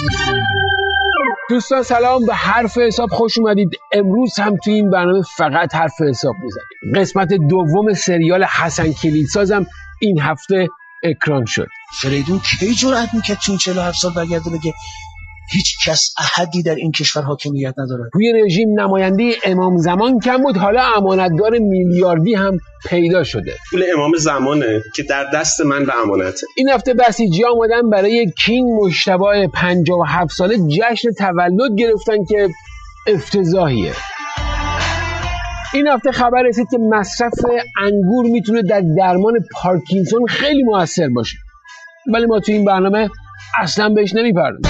دوستان سلام، به حرف حساب خوش اومدید. امروز هم توی این برنامه فقط حرف حساب میزنیم. قسمت دوم سریال حسن کلیدسازم این هفته اکران شد. فریدون کی جرأت میکرد تو این 47 سال برگرده بگه هیچ کس احدی در این کشور حاکمیت ندارد؟ توی رژیم نماینده امام زمان کم بود، حالا امانتدار میلیاردی هم پیدا شده. پول امام زمانه که در دست من به امانته. این هفته بسیجی آمدن برای کینگ مجتبی 57 ساله جشن تولد گرفتن که افتضاحیه. این هفته خبر رسید که مصرف انگور میتونه در درمان پارکینسون خیلی موثر باشه، ولی ما توی این برنامه اصلا بهش نمیپردازیم.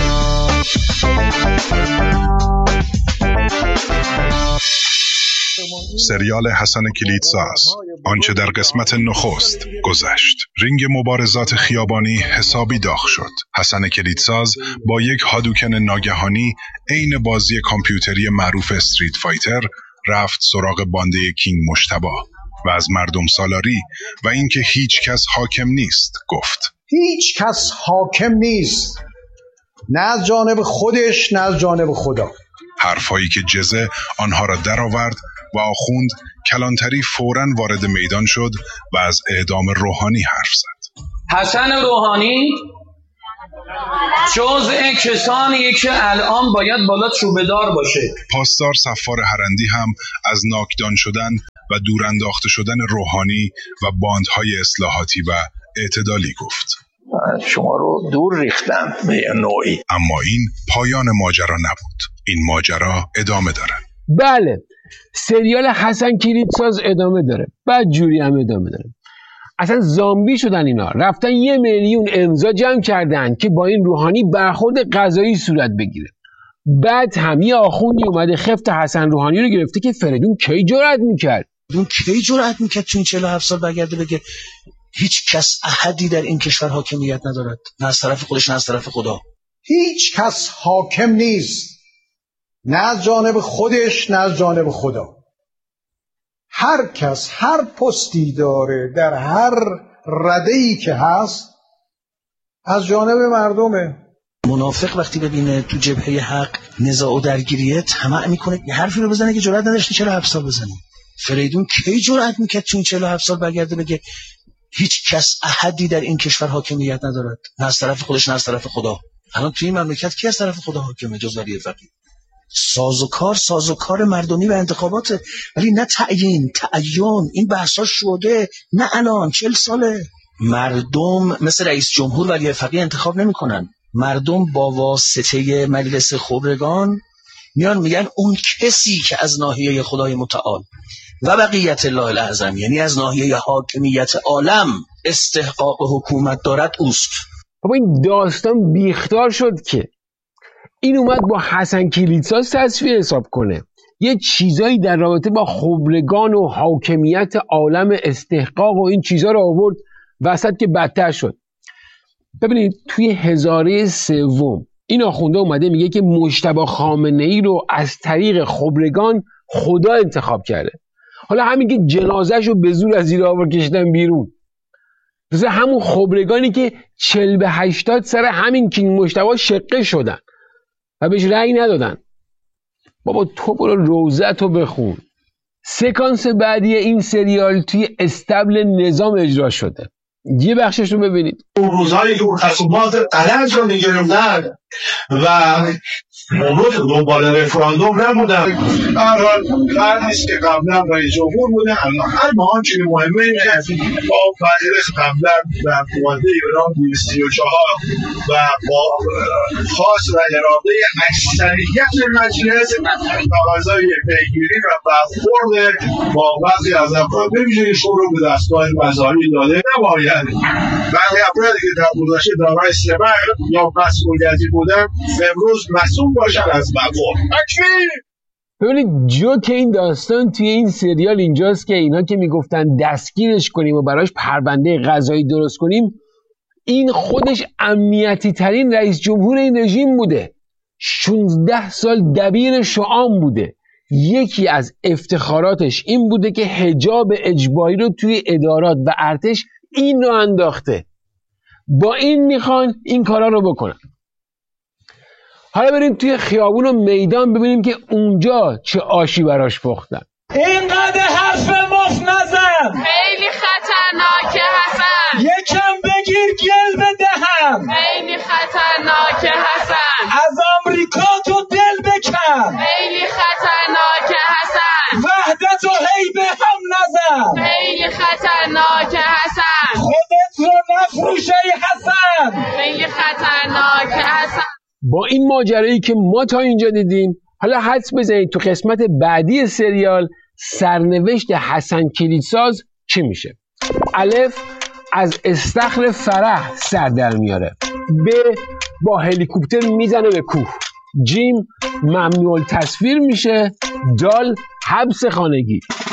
سریال حسن کلیدساز، آنچه در قسمت نخست گذشت. رینگ مبارزات خیابانی حسابی داغ شد. حسن کلیدساز با یک هادوکن ناگهانی عین بازی کامپیوتری معروف استریت فایتر رفت سراغ بانده کینگ مجتبی و از مردم سالاری و اینکه هیچ کس حاکم نیست گفت. هیچ کس حاکم نیست، نه از جانب خودش نه از جانب خدا. حرفایی که جزه آنها را درآورد و آخوند کلانتری فوراً وارد میدان شد و از اعدام روحانی حرف زد. حسن روحانی جزء کسانیه که الان باید بالا چوبه‌دار باشه. پاسدار صفار هرندی هم از ناکدان شدن و دور انداخته شدن روحانی و باندهای اصلاحاتی و اعتدالی گفت. شما رو دور ریختن به یه نوعی. اما این پایان ماجرا نبود. این ماجرا ادامه داره. بله، سریال حسن کلیدساز ادامه داره. بعد جوری هم ادامه داره. اصلا زامبی شدن اینا. رفتن 1 میلیون امضا جمع کردن که با این روحانی برخورد قضایی صورت بگیره. بعد هم یه آخوندی اومده خفت حسن روحانی رو گرفته که فریدون کی جرأت میکرد؟ اون کی جرأت میکرد تو این 47 سال برگرده بگه هیچ کس احدی در این کشور حاکمیت ندارد، نه از طرف خودش نه از طرف خدا. هیچ کس حاکم نیست، نه از جانب خودش نه از جانب خدا. هر کس هر پستی داره در هر رده‌ای که هست از جانب مردمه. منافق وقتی ببینه تو جبهه حق نزاع و درگیریه طمع میکنه یه حرفی رو بزنه که جرأت نداشته 47 سال بزنه. فریدون کی جرأت میکرد تو این 47 سال برگرده بگه هیچ کس احدی در این کشور حاکمیت ندارد، نه از طرف خودش نه از طرف خدا. الان توی این مملکت کی از طرف خدا حاکمه جز ولی فقیه؟ سازوکار مردمی و انتخاباته، ولی نه تعیین. این بحثا شده، نه الان 40 ساله. مردم مثل رئیس جمهور ولی فقیه انتخاب نمی‌کنن. مردم با واسطه مجلس خبرگان میان میگن اون کسی که از ناحیه خدای متعال و بقیت الله الاعظم، یعنی از ناحیه حاکمیت عالم استحقاق حکومت دارد اوست. بابا این داستان بیختار شد که این اومد با حسن کلیدساز تصفیه حساب کنه، یه چیزایی در رابطه با خبرگان و حاکمیت عالم استحقاق و این چیزا رو آورد وسط که بدتر شد. ببینید توی هزاره سوم این آخونده اومده میگه که مجتبی خامنه‌ای رو از طریق خبرگان خدا انتخاب کرده. حالا همین که جنازه‌شو به زور از زیر آوار کشیدن بیرون، مثل همون خبرگانی که 40 به 80 سر همین کینگ مجتبی شقه شدن و بهش رأی ندادن. بابا تو برو روزتو بخون. سکانس بعدی این سریال توی استبل نظام اجرا شده. یه بخشش رو ببینید. اون روزهایی که اون خصومات قلج رو میگرفتن و امروز دنبال رفراندوم نبودن. هر حال قرنیست که قبلا رئیس جمهور بوده، هر ماهان چیزی مهمه اینه با مجلس قبلا و قوانده ایران 234 و با خاص و اراده اکثریت مجلس تقاضای پیگیری و برخورد با بعضی از افراد بمیشه شروع رو به دستگاه قضایی داده نباید برای افرادی که در گذشته دارای سبق یا مسئولیتی بودن امروز مسئول باشن از مقام. ببینید جوک این داستان توی این سریال اینجاست که اینا که میگفتن دستگیرش کنیم و براش پرونده قضایی درست کنیم، این خودش امنیتی ترین رئیس جمهور این رژیم بوده. 16 سال دبیر شعام بوده. یکی از افتخاراتش این بوده که حجاب اجباری رو توی ادارات و ارتش این رو انداخته. با این میخوان این کارا رو بکنن. حالا بریم توی خیابون و میدان ببینیم که اونجا چه آشی براش پختن. اینقدر حرف مفت نزن، خیلی خطرناکه حسن. یکم بگیر گل بدهم، خیلی خطرناکه حسن. از آمریکا تو دل بکن، خیلی خطرناکه حسن. وحدت و هی به هم نزن، خیلی خطرناکه حسن. خودت رو نفروش ای حسن، خیلی خطرناکه حسن. با این ماجرایی که ما تا اینجا دیدیم، حالا حدس بزنید تو قسمت بعدی سریال سرنوشت حسن کلیدساز چی میشه؟ الف، از استخر فرح سر در میاره. ب، با هلیکوپتر میزنه به کوه. جیم، ممنوع التصویر میشه. دال، حبس خانگی.